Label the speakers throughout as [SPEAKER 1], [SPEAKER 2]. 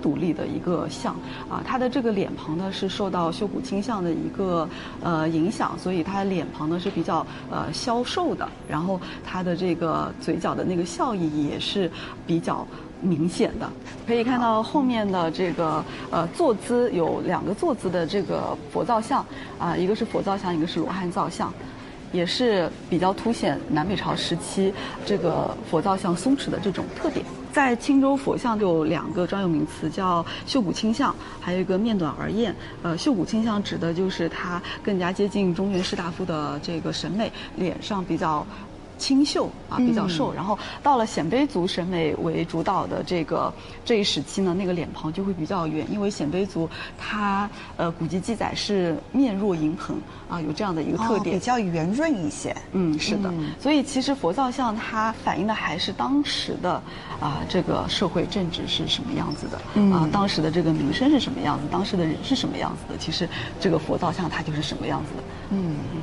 [SPEAKER 1] 独立的一个像啊，它的这个脸庞呢是受到修骨倾向的一个影响，所以它脸庞呢是比较消瘦的，然后它的这个嘴角的那个笑意也是比较明显的。可以看到后面的这个坐姿有2个坐姿的这个佛造像啊，一个是佛造像，一个是罗汉造像。也是比较凸显南北朝时期这个佛造像松弛的这种特点。在青州佛像有2个专有名词，叫秀骨倾向，还有一个面短而艳。秀骨倾向指的就是它更加接近中原士大夫的这个审美，脸上比较清秀啊，比较瘦。然后到了鲜卑族审美为主导的这一时期呢，那个脸庞就会比较圆，因为鲜卑族它古籍记载是面若银盆啊，有这样的一个特点，
[SPEAKER 2] 比较圆润一些。
[SPEAKER 1] 是的。所以其实佛造像它反映的还是当时的这个社会政治是什么样子的当时的这个民生是什么样子，当时的人是什么样子的，其实这个佛造像它就是什么样子的。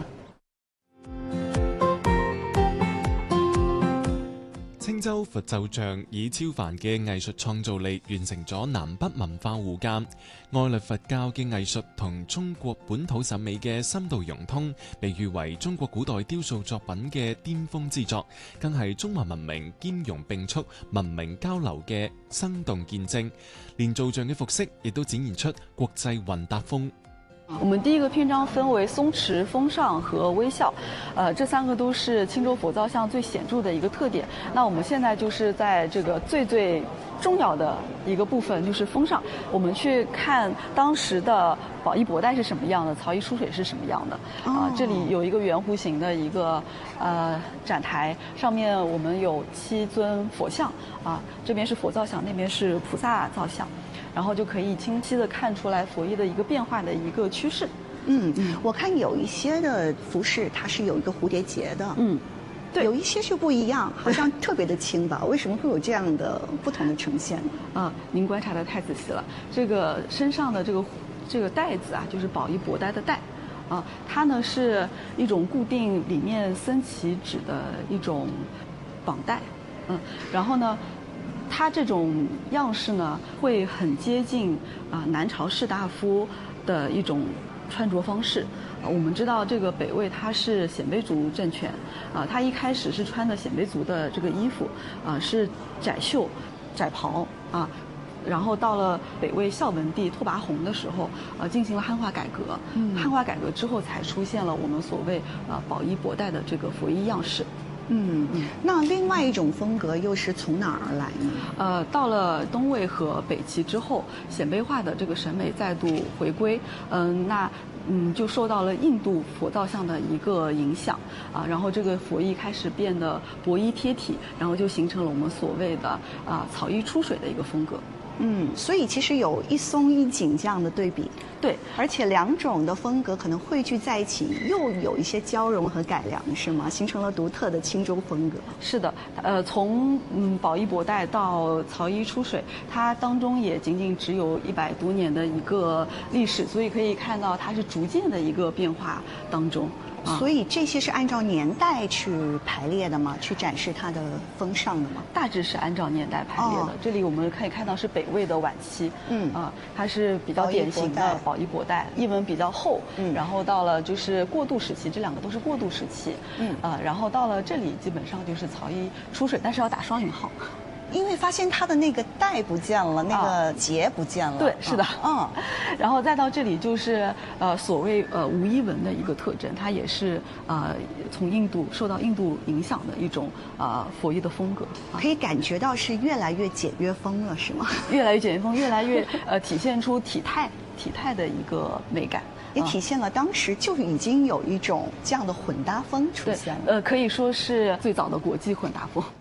[SPEAKER 3] 青州佛就像以超凡嘅藝術創造力完成咗南北文化互鑑，外來佛教嘅藝術同中國本土審美嘅深度融通，被譽為中國古代雕塑作品嘅巔峰之作，更係中華文明兼容並蓄、文明交流嘅生動見證。連造像嘅服飾亦都展現出國際混搭風。
[SPEAKER 1] 我们第一个篇章分为松弛、风尚和微笑，这3个都是青州佛造像最显著的一个特点。那我们现在就是在这个最重要的一个部分，就是风尚。我们去看当时的宝衣博带是什么样的，曹衣出水是什么样的。这里有一个圆弧形的一个展台，上面我们有7尊佛像这边是佛造像，那边是菩萨造像。然后就可以清晰地看出来佛衣的一个变化的一个趋势。
[SPEAKER 2] 我看有一些的服饰它是有一个蝴蝶结的，
[SPEAKER 1] 对，
[SPEAKER 2] 有一些就不一样，好像特别的轻薄，为什么会有这样的不同的呈现呢？
[SPEAKER 1] 您观察得太仔细了。这个身上的这个带子就是宝衣博带的带它呢是一种固定里面僧旗指的一种绑带，然后呢。它这种样式呢，会很接近南朝士大夫的一种穿着方式。我们知道这个北魏它是鲜卑族政权，它一开始是穿的鲜卑族的这个衣服，是窄袖、窄袍然后到了北魏孝文帝拓跋宏的时候，进行了汉化改革。汉化改革之后，才出现了我们所谓宝衣博带的这个佛衣样式。
[SPEAKER 2] 那另外一种风格又是从哪儿而来呢？
[SPEAKER 1] 到了东魏和北齐之后，鲜卑化的这个审美再度回归，就受到了印度佛造像的一个影响然后这个佛衣开始变得薄衣贴体，然后就形成了我们所谓的草衣出水的一个风格。
[SPEAKER 2] 所以其实有一松一紧这样的对比。
[SPEAKER 1] 对，
[SPEAKER 2] 而且2种的风格可能汇聚在一起，又有一些交融和改良，是吗？形成了独特的青州风格。
[SPEAKER 1] 是的，从宝衣博带到曹衣出水，它当中也仅仅只有100多年的一个历史，所以可以看到它是逐渐的一个变化当中。
[SPEAKER 2] 所以这些是按照年代去排列的吗？去展示它的风尚的吗？
[SPEAKER 1] 大致是按照年代排列的。这里我们可以看到是北魏的晚期，它是比较典型的宝衣博带，衣纹比较厚，然后到了就是过渡时期，这2个都是过渡时期，然后到了这里基本上就是曹衣出水，但是要打双引号。
[SPEAKER 2] 因为发现它的那个带不见了，那个结不见了。
[SPEAKER 1] 对，是的。然后再到这里就是所谓无衣纹的一个特征，它也是从受到印度影响的一种佛衣的风格。
[SPEAKER 2] 可以感觉到是越来越简约风了，是吗？
[SPEAKER 1] 越来越简约风，越来越体现出体态的一个美感。
[SPEAKER 2] 也体现了当时就已经有一种这样的混搭风出现了。
[SPEAKER 1] 可以说是最早的國際混搭風。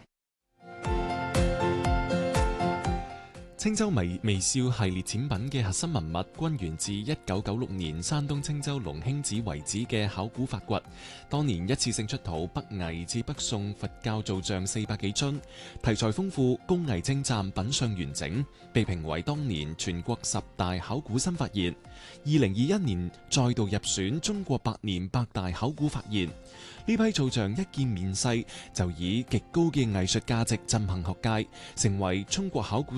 [SPEAKER 3] 青州微笑系列展品嘅核心文物均源自1996年山東青州龍興寺遺址嘅考古發掘。當年一次性出土北魏至北宋佛教造像400幾尊，題材豐富，工藝精湛，品相完整，被評為當年全國10大考古新發現。2021年再度入選中國百年百大考古發現。呢批造像一見面世就以極高嘅藝術價值震撼學界，成為中國考古史同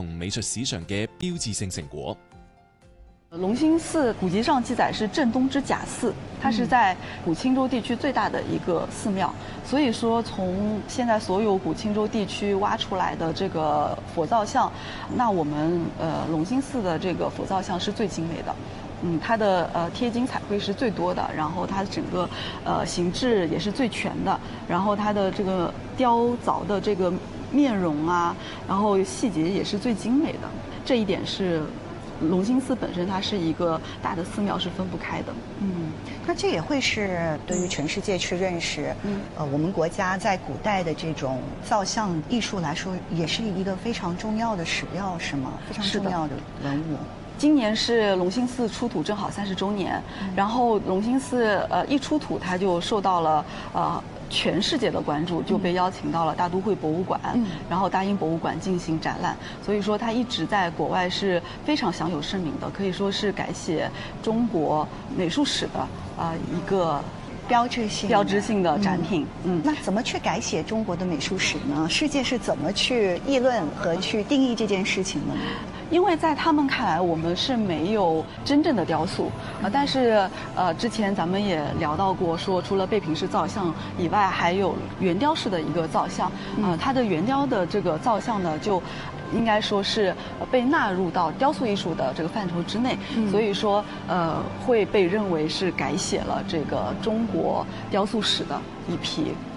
[SPEAKER 3] 同美術史上嘅標誌性成果。
[SPEAKER 1] 隆興寺古籍上記載是鎮東之甲寺，它是在古青州地區最大的一個寺廟，所以說從現在所有古青州地區挖出來的這個佛造像，那我們隆興寺的這個佛造像是最精美的。它的貼金彩繪是最多的，然後它整個形制也是最全的，然後它的這個雕鑿的這個面容啊，然後細節也是最精美的，這一點是隆興寺本身它是一個大的寺廟，是分不開的。
[SPEAKER 2] 那這也會是對於全世界去認識，我們國家在古代的這種造像藝術來說，也是一個非常重要的史料，是嗎？非常重要的文物。
[SPEAKER 1] 今年是隆興寺出土正好30周年，然後隆興寺一出土，它就受到了全世界的關注，就被邀請到了大都會博物館，然後大英博物館進行展覽。所以說，它一直在國外是非常享有盛名的，可以說是改寫中國美術史的一個
[SPEAKER 2] 標誌性的
[SPEAKER 1] 展品。
[SPEAKER 2] 那怎麼去改寫中國的美術史呢？世界是怎麼去議論和去定義這件事情的呢？
[SPEAKER 1] 因為在他們看來，我們是沒有真正的雕塑但是之前咱們也聊到過，說除了背屏式造像以外，還有圓雕式的一個造像它的圓雕的這個造像呢，就應該說是被納入到雕塑藝術的這個範疇之內，所以說會被認為是改寫了這個中國雕塑史的一批